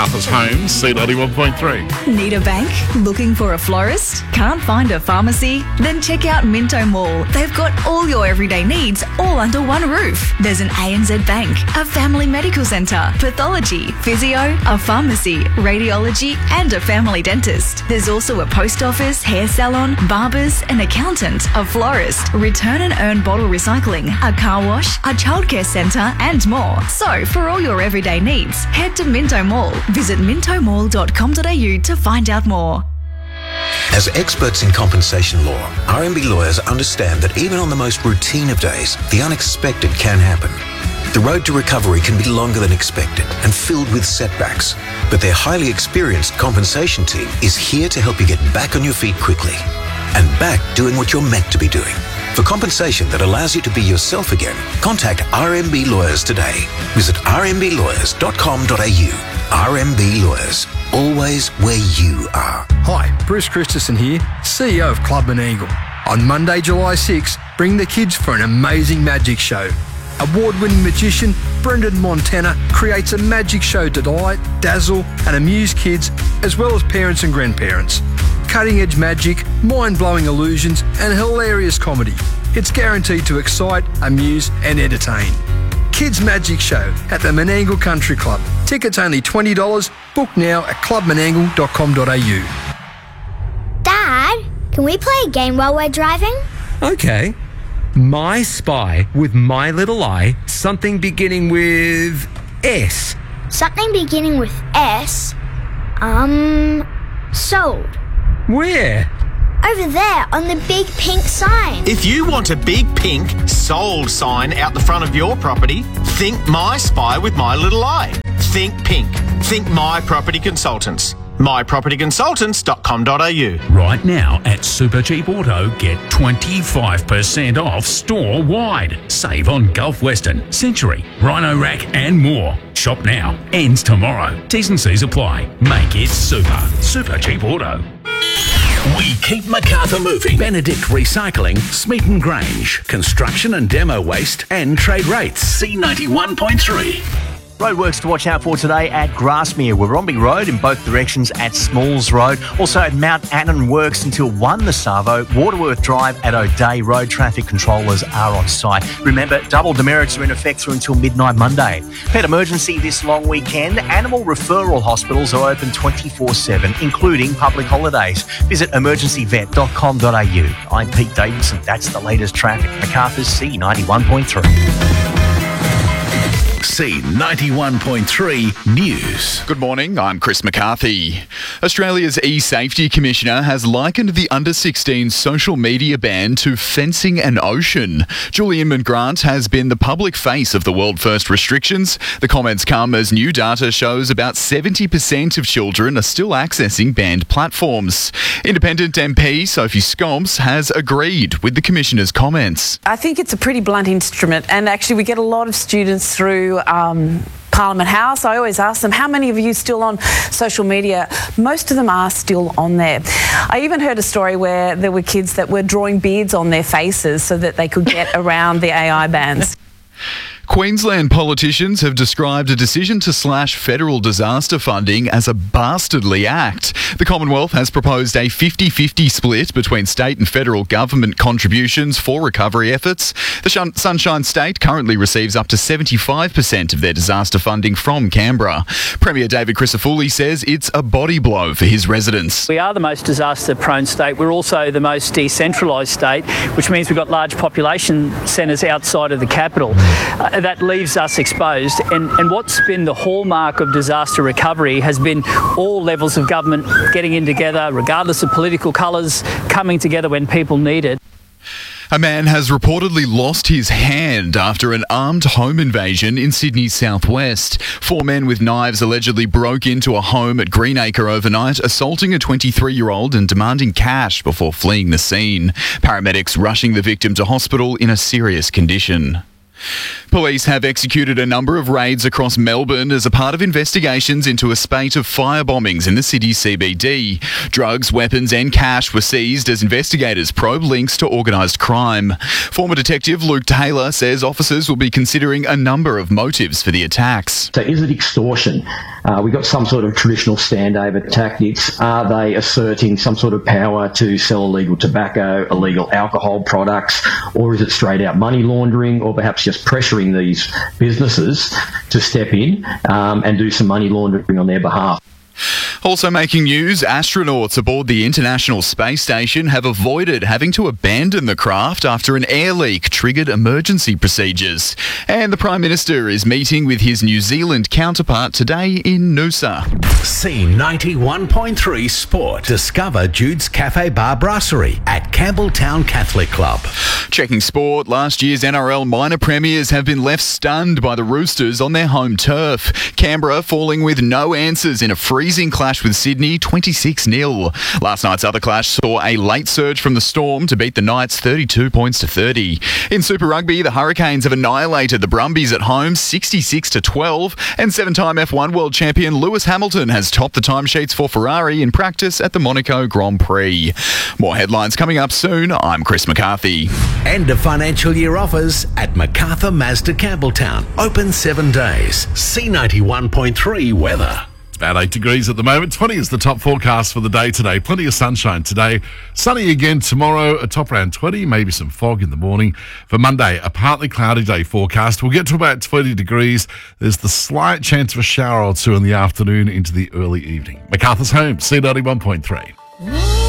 Macarthur's home, C91.3. Need a bank? Looking for a florist? Can't find a pharmacy? Then check out Minto Mall. They've got all your everyday needs all under one roof. There's an ANZ Bank, a family medical centre, pathology, physio, a pharmacy, radiology and a family dentist. There's also a post office, hair salon, barbers, an accountant, a florist, return and earn bottle recycling, a car wash, a childcare centre and more. So for all your everyday needs, head to Minto Mall. Visit mintomall.com.au to find out more. As experts in compensation law, RMB lawyers understand that even on the most routine of days, the unexpected can happen. The road to recovery can be longer than expected and filled with setbacks, but their highly experienced compensation team is here to help you get back on your feet quickly and back doing what you're meant to be doing. For compensation that allows you to be yourself again, contact RMB Lawyers today. Visit rmblawyers.com.au. RMB Lawyers, always where you are. Hi, Bruce Christensen here, CEO of Club Menangle. On Monday, July 6, bring the kids for an amazing magic show. Award-winning magician Brendan Montana creates a magic show to delight, dazzle and amuse kids as well as parents and grandparents. Cutting-edge magic, mind-blowing illusions and hilarious comedy. It's guaranteed to excite, amuse and entertain. Kids Magic Show at the Menangle Country Club. Tickets only $20. Book now at clubmenangle.com.au. Dad, can we play a game while we're driving? Okay. My Spy with My Little Eye, something beginning with S. Something beginning with S? Sold. Where? Over there on the big pink sign. If you want a big pink sold sign out the front of your property, think My Spy with My Little Eye. Think pink. Think My Property Consultants. mypropertyconsultants.com.au. Right now at Supercheap Auto, get 25% off store-wide. Save on Gulf Western, Century, Rhino Rack and more. Shop now. Ends tomorrow. T's and C's apply. Make it super. Supercheap Auto. We keep Macarthur moving. Benedict Recycling, Smeaton Grange, construction and demo waste and trade rates. C91.3. Roadworks to watch out for today at Grasmere, Warrombi Road in both directions at Smalls Road. Also at Mount Annan Works until 1 the Savo. Waterworth Drive at O'Day Road. Traffic controllers are on site. Remember, double demerits are in effect through until midnight Monday. Pet emergency this long weekend. Animal referral hospitals are open 24/7, including public holidays. Visit emergencyvet.com.au. I'm Pete Davidson. That's the latest traffic. Macarthur's C91.3. C91.3 News. Good morning, I'm Chris McCarthy. Australia's e-Safety Commissioner has likened the under-16 social media ban to fencing an ocean. Julie Inman-Grant has been the public face of the world-first restrictions. The comments come as new data shows about 70% of children are still accessing banned platforms. Independent MP Sophie Scomps has agreed with the Commissioner's comments. I think it's a pretty blunt instrument, and actually we get a lot of students through Parliament House. I always ask them, how many of you still on social media? Most of them are still on there. I even heard a story where there were kids that were drawing beards on their faces so that they could get around the AI bans. Queensland politicians have described a decision to slash federal disaster funding as a bastardly act. The Commonwealth has proposed a 50-50 split between state and federal government contributions for recovery efforts. The Sunshine State currently receives up to 75% of their disaster funding from Canberra. Premier David Crisafulli says it's a body blow for his residents. We are the most disaster-prone state. We're also the most decentralised state, which means we've got large population centres outside of the capital. That leaves us exposed, and what's been the hallmark of disaster recovery has been all levels of government getting in together, regardless of political colours, coming together when people need it. A man has reportedly lost his hand after an armed home invasion in Sydney's southwest. 4 men with knives allegedly broke into a home at Greenacre overnight, assaulting a 23-year-old and demanding cash before fleeing the scene. Paramedics rushing the victim to hospital in a serious condition. Police have executed a number of raids across Melbourne as a part of investigations into a spate of fire bombings in the city's CBD. Drugs, weapons and cash were seized as investigators probe links to organised crime. Former Detective Luke Taylor says officers will be considering a number of motives for the attacks. So is it extortion? We got some sort of traditional standover tactics. Are they asserting some sort of power to sell illegal tobacco, illegal alcohol products, or is it straight out money laundering, or perhaps just pressuring these businesses to step in and do some money laundering on their behalf? Also making news, astronauts aboard the International Space Station have avoided having to abandon the craft after an air leak triggered emergency procedures. And the Prime Minister is meeting with his New Zealand counterpart today in Noosa. C91.3 Sport. Discover Jude's Cafe Bar Brasserie at Campbelltown Catholic Club. Checking sport, last year's NRL minor premiers have been left stunned by the Roosters on their home turf. Canberra falling with no answers in a freezing clash with Sydney, 26-0. Last night's other clash saw a late surge from the Storm to beat the Knights 32 points to 30. In Super Rugby, the Hurricanes have annihilated the Brumbies at home 66-12, and seven-time F1 world champion Lewis Hamilton has topped the timesheets for Ferrari in practice at the Monaco Grand Prix. More headlines coming up soon. I'm Chris McCarthy. End of financial year offers at MacArthur Mazda Campbelltown. Open 7 days. C91.3 weather. About 8 degrees at the moment. 20 is the top forecast for the day today. Plenty of sunshine today. Sunny again tomorrow, a top around 20, maybe some fog in the morning. For Monday, a partly cloudy day forecast. We'll get to about 20 degrees. There's the slight chance of a shower or two in the afternoon into the early evening. MacArthur's home, C91.3.